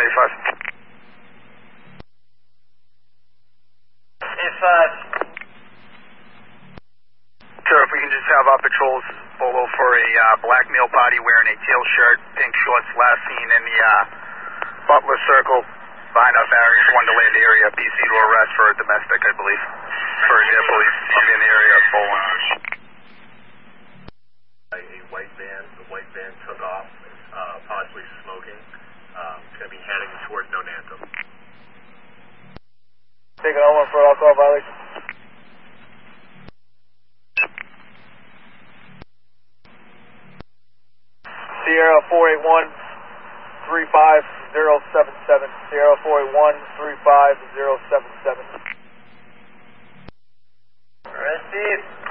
185. 85. Sir, if we can just have our patrols follow for a black male body wearing a tail shirt, pink shorts, last seen in the Butler Circle behind our barracks, one to land area, PC to arrest for a domestic, I believe. For air police, I'm in the area of Bowling. A white van, the white van took off, possibly smoking, going to be heading towards Nonantum. Taking over for alcohol violation. Sierra 481-35077. Sierra 481-35077. Arrest Steve.